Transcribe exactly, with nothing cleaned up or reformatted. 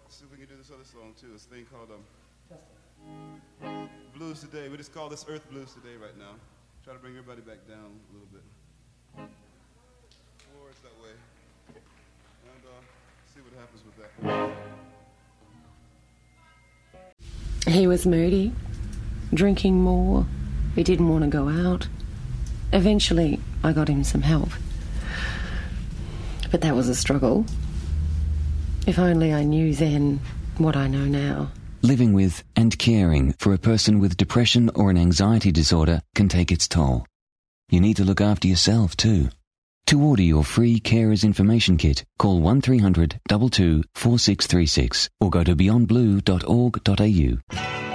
see if we can do this other song too. This thing called um, Blues Today. We just call this Earth Blues Today right now. Try to bring everybody back down a little bit. Forwards that way. And uh, see what happens with that. He was moody, drinking more. He didn't want to go out. Eventually, I got him some help. But that was a struggle. If only I knew then what I know now. Living with and caring for a person with depression or an anxiety disorder can take its toll. You need to look after yourself too. To order your free Carers Information Kit, call one three hundred two two four six three six or go to beyond blue dot org dot a u.